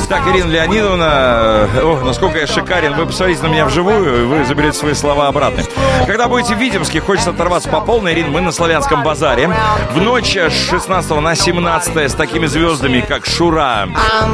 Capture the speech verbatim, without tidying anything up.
Так, Ирина Леонидовна, ох, насколько я шикарен. Вы посмотрите на меня вживую, и вы заберете свои слова обратно. Когда будете в Витебске, хочется оторваться по полной. Ирина, мы на Славянском базаре. В ночь с шестнадцатого на семнадцатое с такими звездами, как Шура,